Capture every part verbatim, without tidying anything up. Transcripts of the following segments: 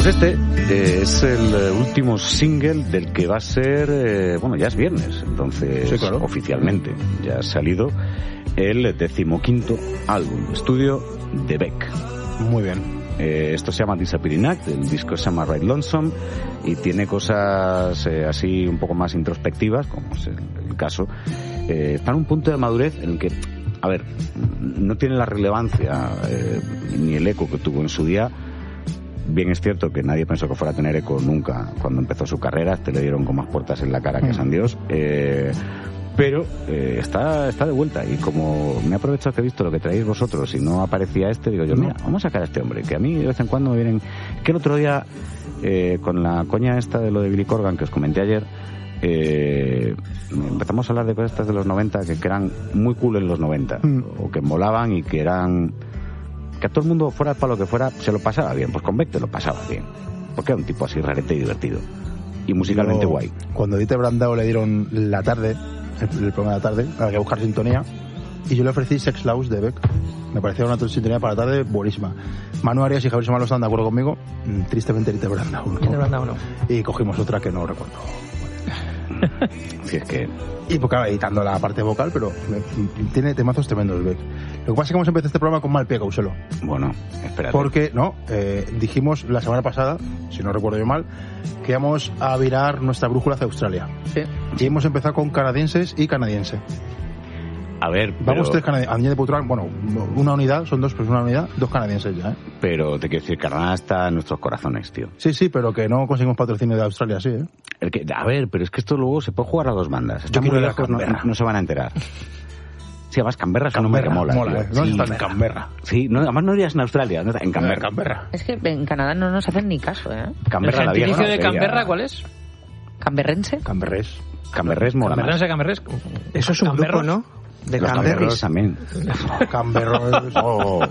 Pues este eh, es el eh, último single del que va a ser, eh, bueno, ya es viernes, entonces sí, claro. Oficialmente ya ha salido el decimoquinto álbum de estudio de Beck. Muy bien. Eh, esto se llama Disappearing Act, el disco se llama Ride Lonesome y tiene cosas eh, así un poco más introspectivas, como es el, el caso. Eh, está en un punto de madurez en el que, a ver, no tiene la relevancia eh, ni el eco que tuvo en su día. Bien es cierto que nadie pensó que fuera a tener eco nunca cuando empezó su carrera, este le dieron con más puertas en la cara que San Dios, eh, pero eh, está está de vuelta y como me he aprovechado que he visto lo que traéis vosotros y no aparecía este, digo yo, mira, vamos a sacar a este hombre, que a mí de vez en cuando me vienen... Que el otro día, eh, con la coña esta de lo de Billy Corgan que os comenté ayer, eh, empezamos a hablar de cosas de los noventa que, que eran muy cool en los noventa, mm. o que molaban y que eran... que a todo el mundo, fuera para lo que fuera, se lo pasaba bien. Pues con Beck te lo pasaba bien, porque era un tipo así rarete y divertido y musicalmente Yo, guay. Cuando Dieter Brandao le dieron la tarde, el, el programa de la tarde, había que buscar sintonía, y yo le ofrecí Sex Laws de Beck. Me parecía una sintonía para la tarde buenísima. Manu Arias y Javier Somalo están de acuerdo conmigo, tristemente Dieter Brandao no. Dieter Brandao no. Y cogimos otra que no recuerdo. Si es que... Y pues claro, editando la parte vocal, pero me, tiene temazos tremendos Beck. Lo que pasa es que hemos empezado este programa con mal pie, Causelo. Bueno, espérate. Porque, no, eh, dijimos la semana pasada, si no recuerdo yo mal, que íbamos a virar nuestra brújula hacia Australia. Sí. Y hemos empezado con canadienses y canadiense. A ver, pero... Vamos tres canadienses. Añade Putral, bueno, una unidad, son dos, pues una unidad, dos canadienses ya, ¿eh? Pero te quiero decir, Canadá está en nuestros corazones, tío. Sí, sí, pero que no conseguimos patrocinio de Australia, sí, ¿eh? El que, a ver, pero es que esto luego se puede jugar a dos bandas. Está muy lejos, no, no se van a enterar. Sí, además Canberra es un nombre que mola. mola tío. ¿eh? ¿Dónde sí, estás? En Canberra. Sí, no, además no irías en Australia, no, en Canberra. Canberra. Es que en Canadá no nos hacen ni caso, ¿eh? Canberra, ¿El la vieja, gentilicio de sería... Canberra cuál es? ¿Canberrense? Camberrés. Canberrés mola más. Canberrense, Canberrés. Eso es un grupo, ¿no? De Los Canberris. también. Canberros. Oh.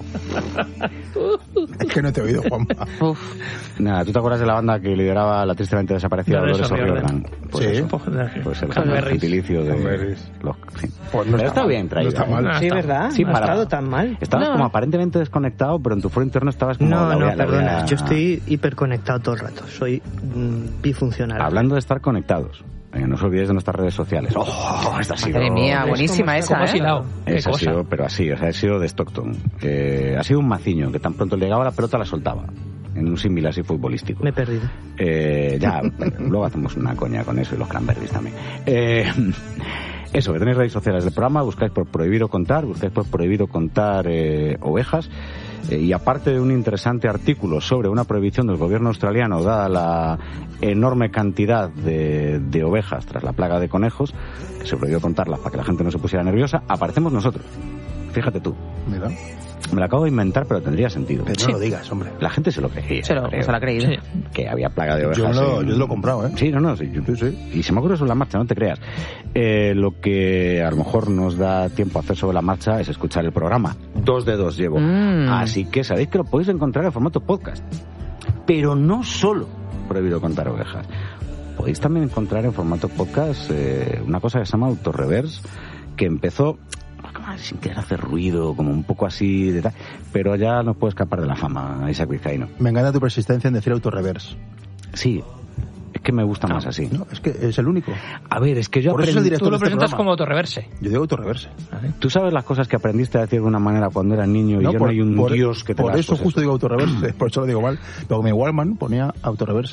Es que no te he oído, Juanma. Uf. Nada, ¿tú te acuerdas de la banda que lideraba la tristemente desaparecida Dolores Dolores O'Riordan? O'Riordan? Pues Sí. eso. Pues el Canberris. gentilicio de... Canberris. Los, sí. Pues no Pero está mal, bien traído. No está ¿eh? mal. No, Sí, está- ¿verdad? sí, no ha para- estado tan mal. Estabas No. como aparentemente desconectado, pero en tu foro interno estabas como... No, la voy no, a- la voy perdona. a- Yo estoy hiperconectado todo el rato. Soy mm, bifuncional. Hablando de estar conectados, eh, no os olvidéis de nuestras redes sociales. ¡Oh! Esta ha sido... Madre mía, buenísima ¿Cómo esa, ¿Cómo has ¿eh? hilado? ¿Qué Esa ha cosa? sido, pero así, o sea, ha sido de Stockton. Eh, ha sido un maciño, que tan pronto le llegaba la pelota la soltaba. En un símil así futbolístico. Me he perdido. Eh, ya, luego hacemos una coña con eso y los cranberries también. Eh, eso, que tenéis redes sociales del programa, buscáis por Prohibido Contar, buscáis por Prohibido Contar eh, Ovejas, eh, y aparte de un interesante artículo sobre una prohibición del gobierno australiano, dada la enorme cantidad de, de ovejas tras la plaga de conejos, que se prohibió contarlas para que la gente no se pusiera nerviosa, aparecemos nosotros. Fíjate tú. Mira. Me lo acabo de inventar, pero tendría sentido. Pero Sí. no lo digas, hombre. La gente se lo creía. Se lo, creo, se lo ha creído. Sí. que había plaga de ovejas. Yo lo, en- yo lo he comprado, ¿eh? Sí, no, no, sí, yo- Sí, sí. y se me ocurre sobre la marcha, no te creas. Eh, lo que a lo mejor nos da tiempo a hacer sobre la marcha es escuchar el programa. Dos de dos llevo. Mm. Así que sabéis que lo podéis encontrar en formato podcast. Pero no solo Prohibido Contar Ovejas. Podéis también encontrar en formato podcast eh, una cosa que se llama Autoreverse, que empezó sin querer hacer ruido, como un poco así de tal, pero ya no puedo escapar de la fama, Isaac Vizcaíno. Me encanta tu persistencia en decir autorreverse. Sí, es que me gusta más así. No, es que es el único. A ver, es que yo Por eso es el aprendí... director Tú de lo este presentas programa. como autorreverse. Yo digo autorreverse. Tú sabes las cosas que aprendiste a decir de una manera cuando eras niño y No, yo por, no hay un por- dios que te Por las eso cosas. justo digo autorreverse, por eso lo digo mal. Pero mi Wallman ponía autorreverse.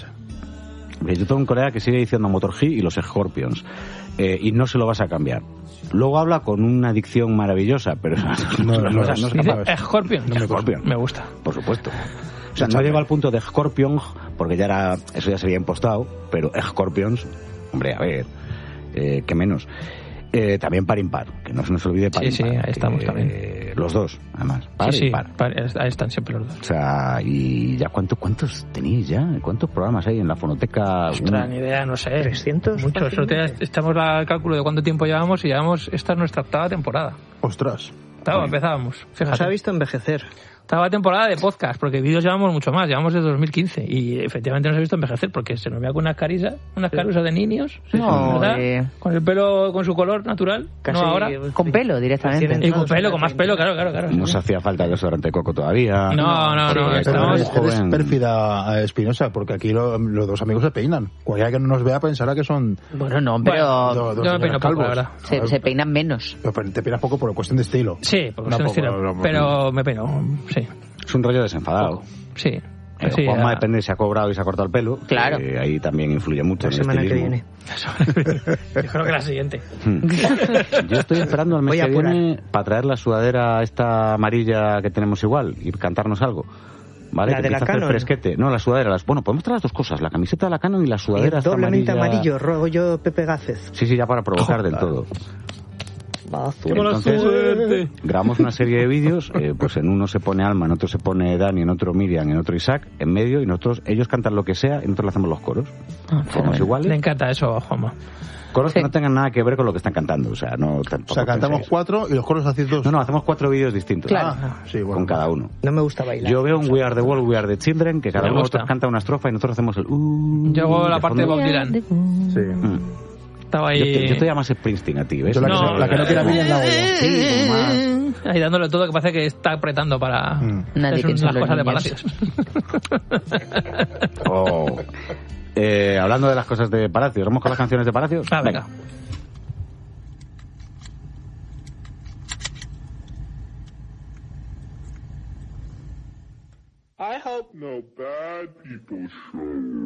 Yo tengo un colega que sigue diciendo Motor G y los Scorpions, eh, y no se lo vas a cambiar. Luego habla con una dicción maravillosa, pero No, no, no, no, es no, capaz. Dice Scorpion. No me Scorpion. Me gusta. Por supuesto. O sea, no llegó al punto de Scorpion, porque ya era, eso ya se había impostado, pero Scorpions, hombre, a ver, eh, qué menos. Eh, también par impar, que no se nos olvide par Sí, sí, impar, ahí estamos que- también. Los dos, además. Par Sí, y sí, par. par- ahí están siempre los dos. O sea, y ya cuánto, ¿cuántos tenéis ya? ¿Cuántos programas hay en la fonoteca? Ostras, Un- ni idea, no sé. ¿trescientos? Muchos. Solo te- echamos la- el cálculo de cuánto tiempo llevamos y llevamos, esta es nuestra octava temporada. Ostras. Claro, empezábamos. Nos ha Fíjate. visto envejecer. Estaba temporada de podcast, porque vídeos llevamos mucho más, llevamos desde dos mil quince y efectivamente nos he visto envejecer porque se nos vea con unas carisas, unas carusas de niños, No, ¿verdad? eh. Con el pelo, con su color natural, Casi- no ahora. Con pelo directamente. Y con pelo, con más pelo, claro, claro, claro. No se hacía falta desodorante de coco todavía. No, no, Porque no, estamos Pero eres, eres joven. pérfida, eh, Espinosa, porque aquí lo- los dos amigos se peinan. Cualquiera que no nos vea pensará que son Bueno, no, Bueno, pero dos, dos yo me señores peino poco, calvos. la verdad. se, se peinan menos. Pero te peinas poco por cuestión de estilo. Sí, porque No, se poco, estilo, no, no, pero me peino, sí, Es un rollo desenfadado. sí. Eh, sí, Juanma ya. depende si se ha cobrado y se ha cortado el pelo. Claro. que ahí también influye mucho La en el semana que estilismo. viene. Yo creo que la siguiente. Yo estoy esperando al mes Voy a que apurar. viene para traer la sudadera esta amarilla que tenemos igual y cantarnos algo. ¿Vale? ¿La Que de la empieza a hacer Canon? fresquete. No, la sudadera. Las... Bueno, podemos traer las dos cosas. La camiseta de la Canon y la sudadera Y esta doblemente amarilla. amarillo, rollo Pepe Gácez. Sí, sí, ya para provocar del Joder. todo. Va azul. Entonces, grabamos una serie de vídeos, eh, pues en uno se pone Alma, en otro se pone Dani, en otro Miriam, en otro Isaac, en medio, y nosotros, ellos cantan lo que sea, y nosotros le hacemos los coros. Ah, Somos Me iguales. encanta eso, Juanma. Coros que Sí. no tengan nada que ver con lo que están cantando, o sea, no O tampoco sea, cantamos penséis. cuatro y los coros hacéis dos. No, no, hacemos cuatro vídeos distintos. Claro. Ah, sí, bueno. Con cada uno. No me gusta bailar. Yo veo un We Are the World, We Are the Children, que cada Me uno de gusta. nosotros canta una estrofa y nosotros hacemos el uh, Yo hago la de parte de fondo. Bob Dylan. Sí. Mm. Estaba Yo, ahí. te, yo te llamas Springsteen a ti, ¿ves? Yo la, que, No, la que no quiere a Miriam la hago yo. Sí, más. Ahí dándole todo, que parece que está apretando para. Mm. Nadie es piensa las en los cosas de niños. Palacios. Oh. Eh, hablando de las cosas de Palacios, ¿vamos con las canciones de Palacios? Ah, venga. I hope no bad people show